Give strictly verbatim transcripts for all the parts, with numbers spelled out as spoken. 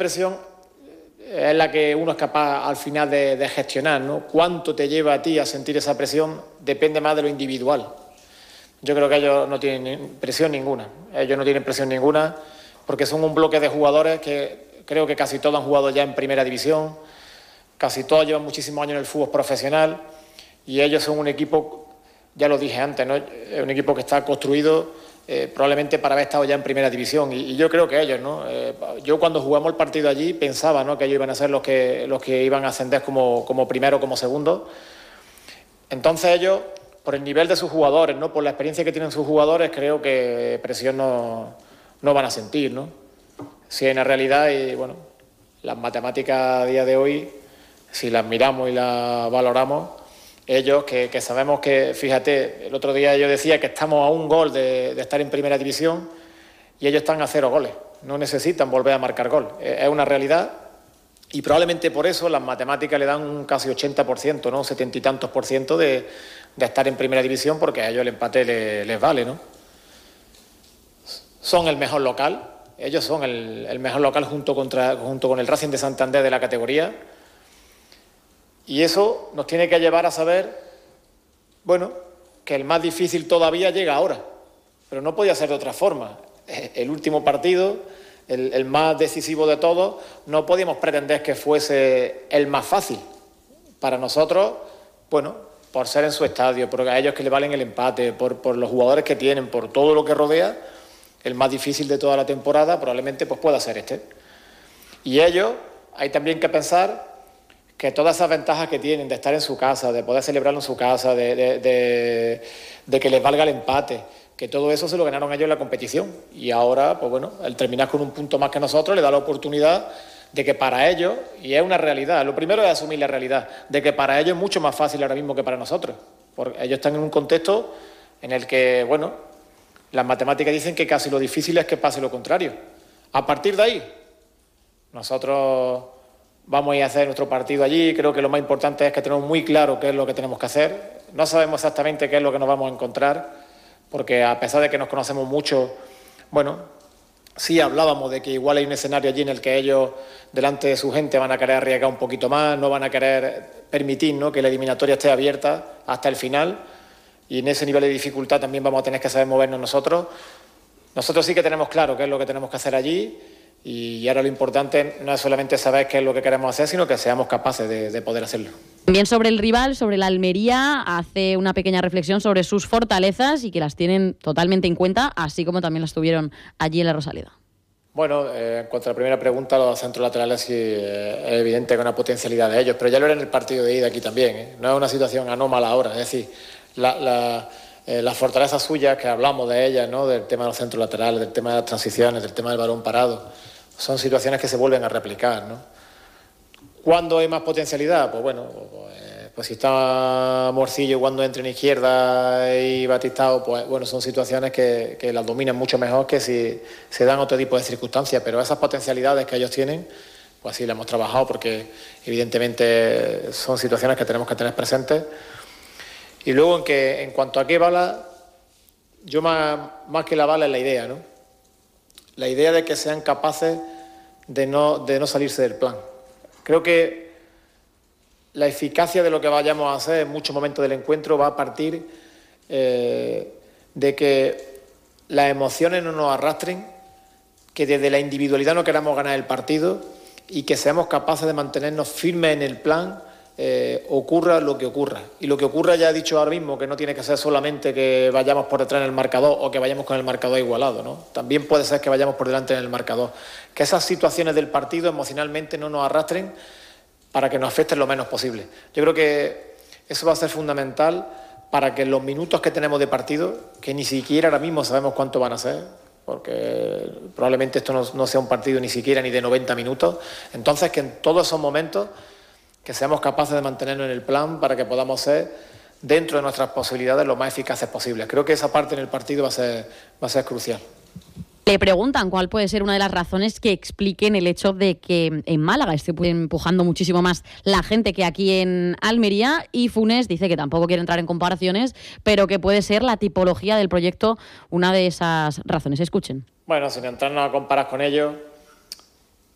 presión es la que uno es capaz al final de, de gestionar, ¿no? Cuánto te lleva a ti a sentir esa presión depende más de lo individual. Yo creo que ellos no tienen presión ninguna. Ellos no tienen presión ninguna porque son un bloque de jugadores que creo que casi todos han jugado ya en primera división, casi todos llevan muchísimos años en el fútbol profesional y ellos son un equipo, ya lo dije antes, ¿no? Es un equipo que está construido eh, probablemente para haber estado ya en primera división y, y yo creo que ellos, ¿no? Eh, yo cuando jugamos el partido allí pensaba, ¿no?, que ellos iban a ser los que, los que iban a ascender como, como primero o como segundo. Entonces ellos, por el nivel de sus jugadores, ¿no?, por la experiencia que tienen sus jugadores, creo que presión no, no van a sentir, ¿no? Si en la realidad, y bueno, las matemáticas a día de hoy, si las miramos y las valoramos, ellos que, que sabemos que, fíjate, el otro día yo decía que estamos a un gol de, de estar en primera división y ellos están a cero goles, no necesitan volver a marcar gol, es una realidad y probablemente por eso las matemáticas le dan un casi ochenta por ciento, ¿no?, setenta y tantos por ciento de, de estar en primera división porque a ellos el empate les, les vale, ¿no? Son el mejor local, ellos son el, el mejor local junto, contra, junto con el Racing de Santander de la categoría. Y eso nos tiene que llevar a saber, bueno, que el más difícil todavía llega ahora, pero no podía ser de otra forma. El último partido, el, el más decisivo de todos, no podíamos pretender que fuese el más fácil. Para nosotros, bueno, por ser en su estadio, por a ellos que le valen el empate, por, por los jugadores que tienen, por todo lo que rodea, el más difícil de toda la temporada probablemente pues pueda ser este. Y ellos, hay también que pensar que todas esas ventajas que tienen de estar en su casa, de poder celebrarlo en su casa, de, de, de, de que les valga el empate, que todo eso se lo ganaron ellos en la competición. Y ahora, pues bueno, el terminar con un punto más que nosotros le da la oportunidad de que para ellos, y es una realidad, lo primero es asumir la realidad, de que para ellos es mucho más fácil ahora mismo que para nosotros. Porque ellos están en un contexto en el que, bueno, las matemáticas dicen que casi lo difícil es que pase lo contrario. A partir de ahí, nosotros vamos a ir a hacer nuestro partido allí. Creo que lo más importante es que tenemos muy claro qué es lo que tenemos que hacer. No sabemos exactamente qué es lo que nos vamos a encontrar, porque a pesar de que nos conocemos mucho, bueno, sí hablábamos de que igual hay un escenario allí en el que ellos, delante de su gente, van a querer arriesgar un poquito más, no van a querer permitir, ¿no?, que la eliminatoria esté abierta hasta el final. Y en ese nivel de dificultad también vamos a tener que saber movernos nosotros. Nosotros sí que tenemos claro qué es lo que tenemos que hacer allí y ahora lo importante no es solamente saber qué es lo que queremos hacer, sino que seamos capaces de, de poder hacerlo. También sobre el rival, sobre la Almería, hace una pequeña reflexión sobre sus fortalezas y que las tienen totalmente en cuenta, así como también las tuvieron allí en la Rosaleda. Bueno, eh, en cuanto a la primera pregunta, los centros laterales sí eh, es evidente que hay una potencialidad de ellos, pero ya lo era en el partido de ida aquí también, ¿eh? No es una situación anómala ahora, es decir, La, la, eh, las fortalezas suyas, que hablamos de ellas, ¿no?, del tema de los centros laterales, del tema de las transiciones, del tema del balón parado, son situaciones que se vuelven a replicar, ¿no? ¿Cuándo hay más potencialidad? Pues bueno, pues, pues si está Morcillo cuando entra en izquierda y Batistao, pues bueno, son situaciones que, que las dominan mucho mejor que si se dan otro tipo de circunstancias, pero esas potencialidades que ellos tienen, pues sí las hemos trabajado porque evidentemente son situaciones que tenemos que tener presentes. Y luego, en, que, en cuanto a qué bala, yo más, más que la bala es la idea, ¿no? La idea de que sean capaces de no, de no salirse del plan. Creo que la eficacia de lo que vayamos a hacer en muchos momentos del encuentro va a partir eh, de que las emociones no nos arrastren, que desde la individualidad no queramos ganar el partido y que seamos capaces de mantenernos firmes en el plan, Eh, ocurra lo que ocurra. Y lo que ocurra, ya he dicho ahora mismo, que no tiene que ser solamente que vayamos por detrás en el marcador o que vayamos con el marcador igualado, ¿no? También puede ser que vayamos por delante en el marcador. Que esas situaciones del partido emocionalmente no nos arrastren para que nos afecten lo menos posible. Yo creo que eso va a ser fundamental para que en los minutos que tenemos de partido, que ni siquiera ahora mismo sabemos cuánto van a ser, porque probablemente esto no, no sea un partido ni siquiera ni de noventa minutos, entonces que en todos esos momentos que seamos capaces de mantenernos en el plan para que podamos ser, dentro de nuestras posibilidades, lo más eficaces posibles. Creo que esa parte en el partido va a ser, va a ser crucial. Le preguntan cuál puede ser una de las razones que expliquen el hecho de que en Málaga esté empujando muchísimo más la gente que aquí en Almería, y Funes dice que tampoco quiere entrar en comparaciones, pero que puede ser la tipología del proyecto una de esas razones. Escuchen. Bueno, sin entrarnos a comparar con ellos,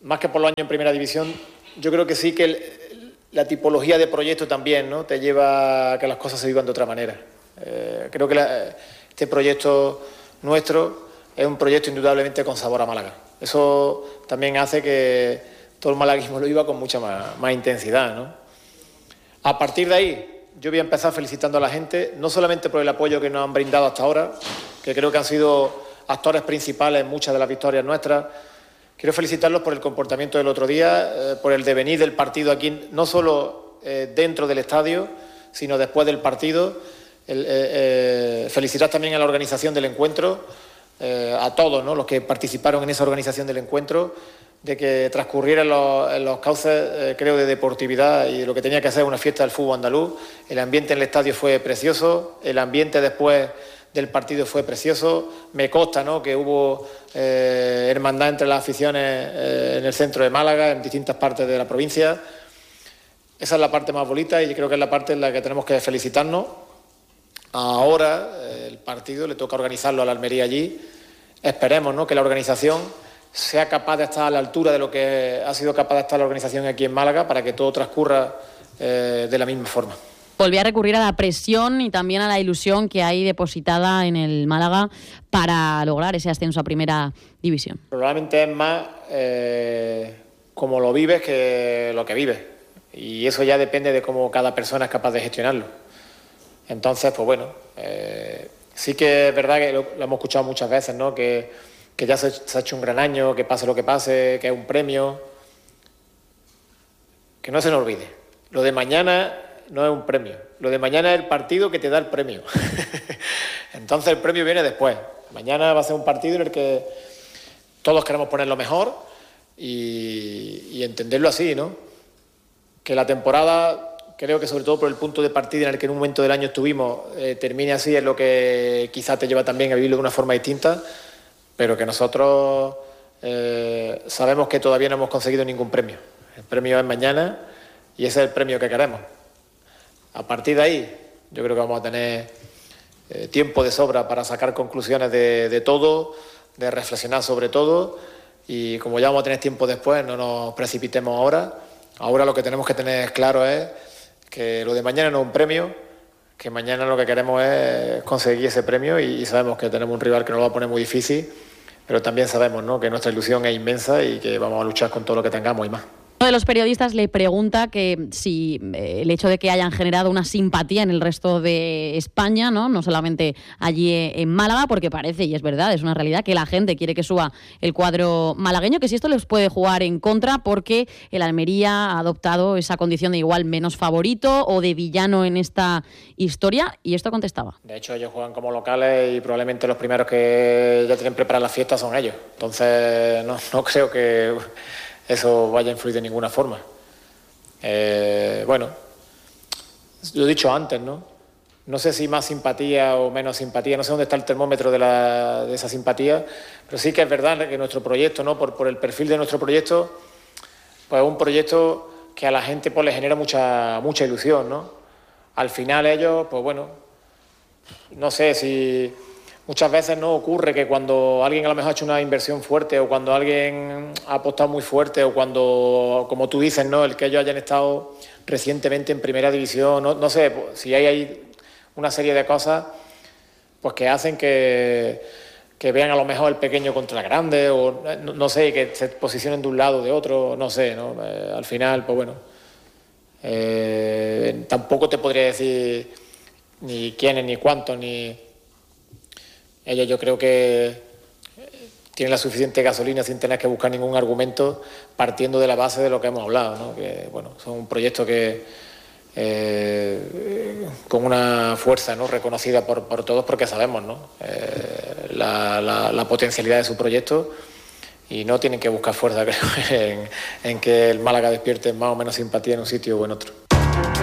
más que por los años en primera división, yo creo que sí que el, la tipología de proyecto también, ¿no?, te lleva a que las cosas se vivan de otra manera. Eh, creo que la, este proyecto nuestro es un proyecto indudablemente con sabor a Málaga. Eso también hace que todo el malaguismo lo viva con mucha más, más intensidad, ¿no? A partir de ahí, yo voy a empezar felicitando a la gente, no solamente por el apoyo que nos han brindado hasta ahora, que creo que han sido actores principales en muchas de las victorias nuestras. Quiero felicitarlos por el comportamiento del otro día, eh, por el devenir del partido aquí, no solo eh, dentro del estadio, sino después del partido. El, eh, eh, felicitar también a la organización del encuentro, eh, a todos, ¿no?, los que participaron en esa organización del encuentro, de que transcurriera en los, en los cauces, eh, creo, de deportividad y de lo que tenía que ser una fiesta del fútbol andaluz. El ambiente en el estadio fue precioso, el ambiente después del partido fue precioso. Me consta, ¿no?, que hubo eh, hermandad entre las aficiones eh, en el centro de Málaga, en distintas partes de la provincia. Esa es la parte más bonita y creo que es la parte en la que tenemos que felicitarnos. Ahora eh, el partido le toca organizarlo a la Almería allí. Esperemos, ¿no?, que la organización sea capaz de estar a la altura de lo que ha sido capaz de estar la organización aquí en Málaga para que todo transcurra eh, de la misma forma. Volví a recurrir a la presión y también a la ilusión que hay depositada en el Málaga para lograr ese ascenso a Primera División. Probablemente es más eh, como lo vives que lo que vives. Y eso ya depende de cómo cada persona es capaz de gestionarlo. Entonces, pues bueno, eh, sí que es verdad que lo, lo hemos escuchado muchas veces, ¿no?, que, que ya se, se ha hecho un gran año, que pase lo que pase, que es un premio. Que no se nos olvide. Lo de mañana no es un premio. Lo de mañana es el partido que te da el premio. Entonces el premio viene después. Mañana va a ser un partido en el que todos queremos poner lo mejor y, y entenderlo así, ¿no? Que la temporada, creo que sobre todo por el punto de partida en el que en un momento del año estuvimos, eh, termine así, es lo que quizás te lleva también a vivirlo de una forma distinta, pero que nosotros eh, sabemos que todavía no hemos conseguido ningún premio. El premio es mañana y ese es el premio que queremos. A partir de ahí, yo creo que vamos a tener eh, tiempo de sobra para sacar conclusiones de, de todo, de reflexionar sobre todo, y como ya vamos a tener tiempo después, no nos precipitemos ahora. Ahora lo que tenemos que tener claro es que lo de mañana no es un premio, que mañana lo que queremos es conseguir ese premio y, y sabemos que tenemos un rival que nos lo va a poner muy difícil, pero también sabemos, ¿no?, que nuestra ilusión es inmensa y que vamos a luchar con todo lo que tengamos y más. Uno de los periodistas le pregunta que si eh, el hecho de que hayan generado una simpatía en el resto de España, no, no solamente allí en Málaga, porque parece, y es verdad, es una realidad, que la gente quiere que suba el cuadro malagueño, que si esto les puede jugar en contra porque el Almería ha adoptado esa condición de igual menos favorito o de villano en esta historia, y esto contestaba. De hecho, ellos juegan como locales y probablemente los primeros que ya tienen preparadas las fiestas son ellos. Entonces, no, no creo que eso vaya a influir de ninguna forma. Eh, bueno, lo he dicho antes, ¿no? No sé si más simpatía o menos simpatía, no sé dónde está el termómetro de, la, de esa simpatía, pero sí que es verdad que nuestro proyecto, ¿no?, por, por el perfil de nuestro proyecto, pues es un proyecto que a la gente pues le genera mucha, mucha ilusión, ¿no? Al final ellos, pues bueno, no sé si muchas veces no ocurre que cuando alguien a lo mejor ha hecho una inversión fuerte o cuando alguien ha apostado muy fuerte o cuando, como tú dices, ¿no?, el que ellos hayan estado recientemente en Primera División, no, no sé, pues, si hay ahí una serie de cosas pues que hacen que, que vean a lo mejor el pequeño contra el grande o no, no sé, que se posicionen de un lado o de otro, no sé, ¿no? Eh, al final, pues bueno, eh, tampoco te podría decir ni quiénes, ni cuántos, ni... Ellos yo creo que tienen la suficiente gasolina sin tener que buscar ningún argumento, partiendo de la base de lo que hemos hablado, ¿no? Que bueno, son un proyecto que eh, con una fuerza, ¿no?, reconocida por, por todos, porque sabemos, ¿no?, eh, la, la, la potencialidad de su proyecto, y no tienen que buscar fuerza, creo, en, en que el Málaga despierte más o menos simpatía en un sitio o en otro.